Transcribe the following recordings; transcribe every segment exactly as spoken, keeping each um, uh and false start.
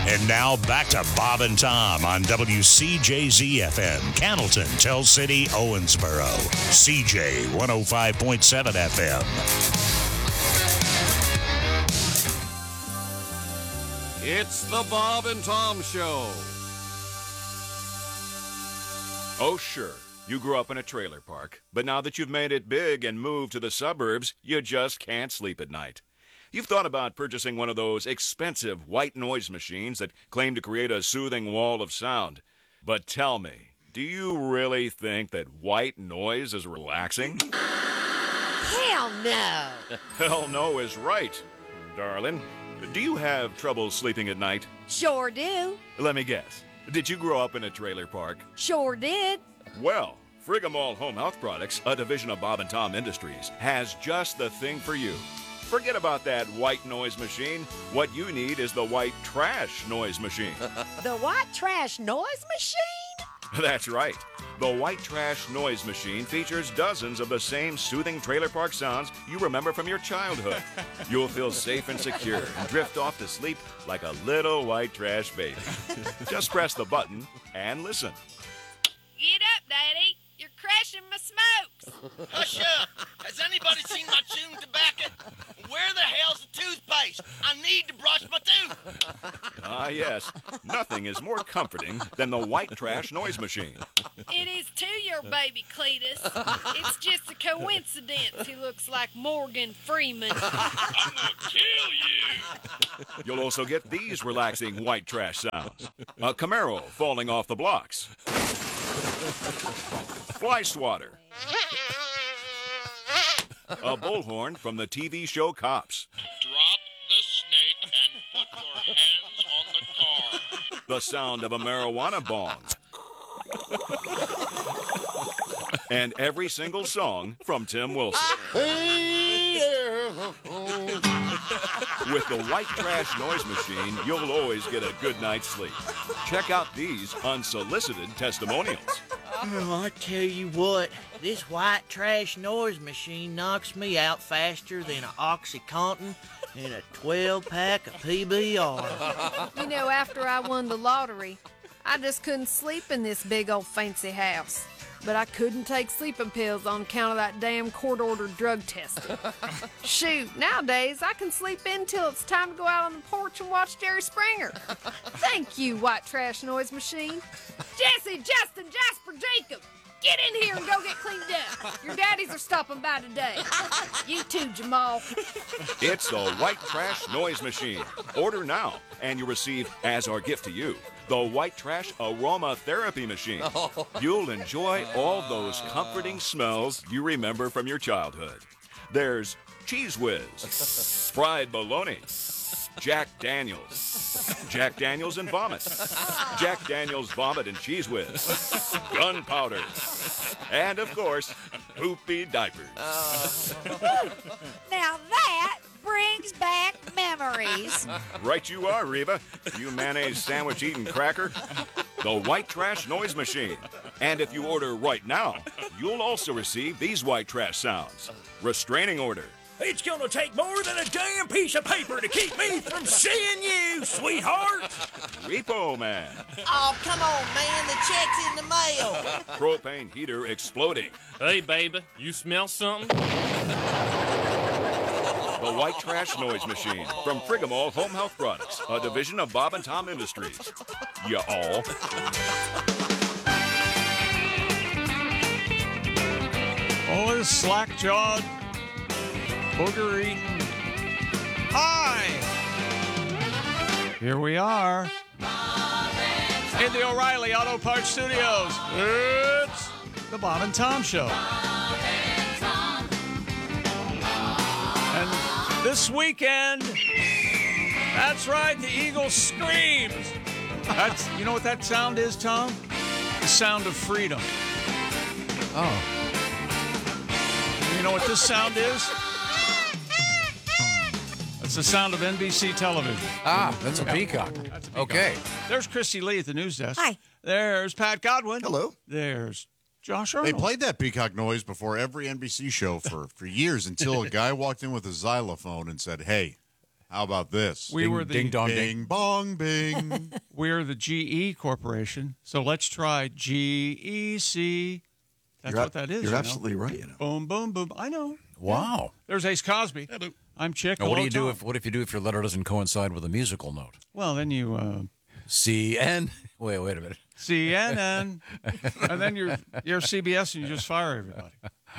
And now back to Bob and Tom on W C J Z F M, Cannleton, Tell City, Owensboro. C J one oh five point seven F M. It's the Bob and Tom Show. Oh, sure, you grew up in a trailer park, but now that you've made it big and moved to the suburbs, you just can't sleep at night. You've thought about purchasing one of those expensive white noise machines that claim to create a soothing wall of sound. But tell me, do you really think that white noise is relaxing? Hell no! Hell no is right, darling. Do you have trouble sleeping at night? Sure do. Let me guess. Did you grow up in a trailer park? Sure did. Well, Frigamall Home Health Products, a division of Bob and Tom Industries, has just the thing for you. Forget about that white noise machine. What you need is the white trash noise machine. The white trash noise machine? That's right. The white trash noise machine features dozens of the same soothing trailer park sounds you remember from your childhood. You'll feel safe and secure and drift off to sleep like a little white trash baby. Just press the button and listen. Get up, Daddy. You're crashing my smokes. Hush up. Has anybody seen my chewing tobacco? Where the hell's the toothpaste? I need to brush my tooth. Ah, yes. Nothing is more comforting than the white trash noise machine. It is too, your baby Cletus. It's just a coincidence he looks like Morgan Freeman. I'm gonna kill you. You'll also get these relaxing white trash sounds. A Camaro falling off the blocks. Fly swatter. A bullhorn from the T V show Cops. Drop the snake and put your hands on the car. The sound of a marijuana bong. And every single song from Tim Wilson. With the white trash noise machine, you'll always get a good night's sleep. Check out these unsolicited testimonials. Oh, I tell you what, this white trash noise machine knocks me out faster than an OxyContin and a twelve-pack of P B R. You know, after I won the lottery, I just couldn't sleep in this big old fancy house. But I couldn't take sleeping pills on account of that damn court-ordered drug testing. Shoot, nowadays I can sleep in till it's time to go out on the porch and watch Jerry Springer. Thank you, white trash noise machine. Jesse, Justin, Jasper, Jacob, get in here and go get cleaned up. Your daddies are stopping by today. You too, Jamal. It's the white trash noise machine. Order now, and you'll receive, as our gift to you, the white trash aromatherapy machine. You'll enjoy all those comforting smells you remember from your childhood. There's Cheese Whiz, fried bologna, Jack Daniels, Jack Daniels and vomit, Jack Daniels vomit and Cheese Whiz, gunpowder, and of course, poopy diapers. Now that brings back memories. Right you are, Reba. You mayonnaise sandwich eating cracker. The white trash noise machine. And if you order right now, you'll also receive these white trash sounds. Restraining order. It's gonna take more than a damn piece of paper to keep me from seeing you, sweetheart. Repo Man. Oh, come on, man, the check's in the mail. Propane heater exploding. Hey, baby, you smell something? The white trash noise machine from Frigamall Home Health Products, a division of Bob and Tom Industries. You all. Oh, this slack-jawed, booger-eating. Hi! Here we are in the O'Reilly Auto Parts Studios. It's the Bob and Tom Show. And this weekend, that's right, the Eagle screams. That's, you know what that sound is, Tom? The sound of freedom. Oh. You know what this sound is? It's the sound of N B C television. Ah, that's a peacock. That's a peacock. Okay. There's Christy Lee at the news desk. Hi. There's Pat Godwin. Hello. There's Josh They Arnold. played that peacock noise before every N B C show for, for years until a guy walked in with a xylophone and said, hey, How about this? We Ding, were the ding dong Bing, ding. bong, bing. we're the G E Corporation. So let's try G E C. That's You're what that is. You're you absolutely know? right. You know. Boom, boom, boom. I know. Wow. There's Ace Cosby. I'm Chick. Now, what do Hello, you do Tom. if what if you do if your letter doesn't coincide with a musical note? Well, then you uh, C N. Wait, wait a minute. C N N, and then you're you're C B S and you just fire everybody.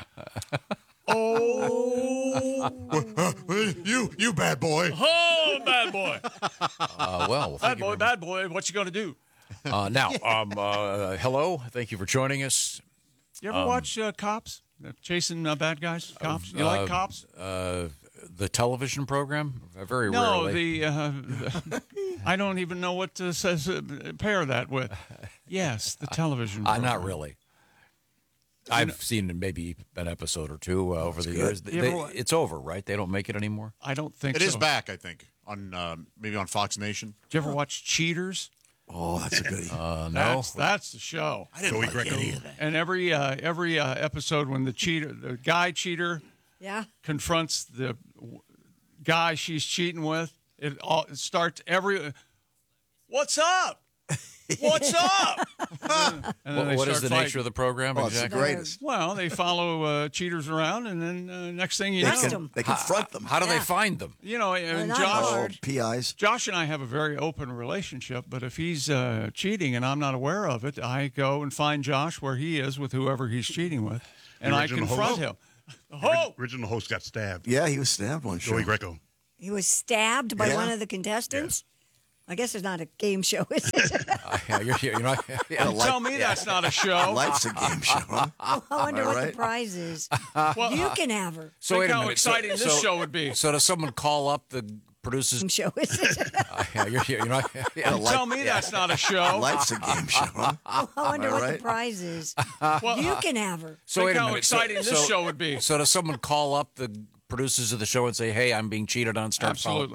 Oh, you, you bad boy. Oh, bad boy. Uh, well, bad boy, bad boy. What you gonna do? Uh, now, um, uh, hello. Thank you for joining us. You ever Um, watch uh, Cops? Uh, chasing uh, bad guys? Cops? You Uh, like Cops? Uh, the television program? Very No, rarely. the uh, I don't even know what to says, uh, pair that with. Yes, the television. Uh, program. not really. I've seen maybe an episode or two uh, over the good. years. You They- ever wa- it's over, right? They don't make it anymore. I don't think It so. is back, I think, on uh, maybe on Fox Nation. Did you ever watch Cheaters? Oh, that's a goodie. Uh, no. That's that's the show. I didn't Joey like Greco. any of that. And every uh, every uh, episode when the cheater, the guy cheater, Yeah. confronts the w- guy she's cheating with, it all it starts every. What's up? What's up? and then What, they what is start the fighting. nature of the program Oh, it's the exactly? greatest. Well, they follow uh, cheaters around, and then uh, next thing you They, know, can, they confront them. How do Yeah. they find them? you know, and not Josh, Oh, hard. P Is. Josh and I have a very open relationship, but if he's uh, cheating and I'm not aware of it, I go and find Josh where he is with whoever he's cheating with, and The I original confront host. him. Oh, Original host got stabbed. Yeah, he was stabbed one show. Joey Greco. He was stabbed by Yeah. one of the contestants. I guess it's not a game show, is it? Uh, yeah, you're, you're not, yeah. don't tell me that's not a show. Life's a game show, huh? I wonder Am I what the right? prize is. Well, You can have her. So Think wait a how minute. So- exciting this so- show would be. So does someone call up the producers? Game show, is it? Uh, yeah, you're, you're not, yeah. Don't tell me that's not a show. Life's a game show, huh? I wonder Am I what right? the prize is. Well, You can have her. So Think wait a how minute. So- exciting this so- show would be. So does someone call up the producers of the show and say, "Hey, I'm being cheated on"? Start following- Absolutely.